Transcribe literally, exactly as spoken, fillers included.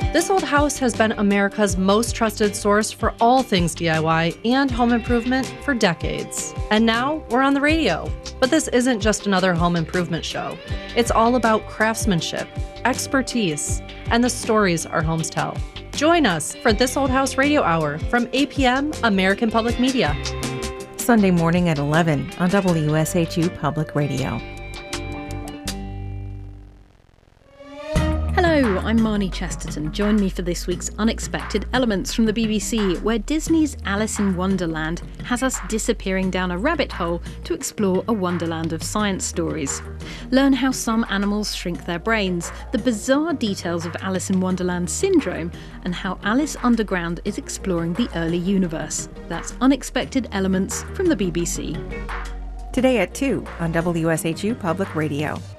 This Old House has been America's most trusted source for all things D I Y and home improvement for decades. And now we're on the radio. But this isn't just another home improvement show. It's all about craftsmanship, expertise, and the stories our homes tell. Join us for This Old House Radio Hour from eight p.m. American Public Media. Sunday morning at eleven on W S H U Public Radio. Hello, I'm Marnie Chesterton. Join me for this week's Unexpected Elements from the B B C, where Disney's Alice in Wonderland has us disappearing down a rabbit hole to explore a wonderland of science stories. Learn how some animals shrink their brains, the bizarre details of Alice in Wonderland syndrome, and how Alice Underground is exploring the early universe. That's Unexpected Elements from the B B C. Today at two on W S H U Public Radio.